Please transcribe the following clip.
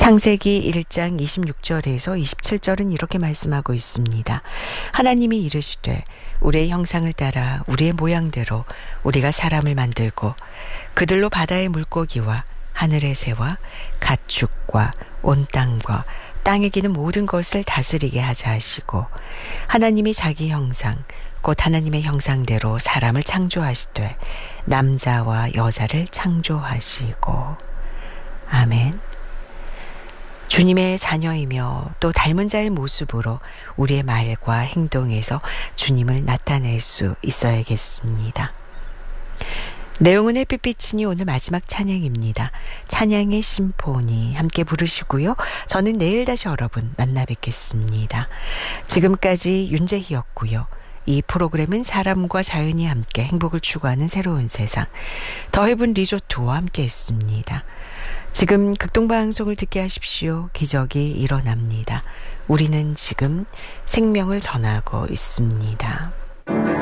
창세기 1장 26절에서 27절은 이렇게 말씀하고 있습니다. 하나님이 이르시되 우리의 형상을 따라 우리의 모양대로 우리가 사람을 만들고 그들로 바다의 물고기와 하늘의 새와 가축과 온 땅과 땅에 기는 모든 것을 다스리게 하자 하시고 하나님이 자기 형상 곧 하나님의 형상대로 사람을 창조하시되 남자와 여자를 창조하시고. 아멘. 주님의 자녀이며 또 닮은 자의 모습으로 우리의 말과 행동에서 주님을 나타낼 수 있어야겠습니다. 내용은 햇빛 비치니 오늘 마지막 찬양입니다. 찬양의 심포니 함께 부르시고요. 저는 내일 다시 여러분 만나 뵙겠습니다. 지금까지 윤재희였고요. 이 프로그램은 사람과 자연이 함께 행복을 추구하는 새로운 세상 더 헤븐 리조트와 함께 했습니다. 지금 극동방송을 듣게 하십시오. 기적이 일어납니다. 우리는 지금 생명을 전하고 있습니다.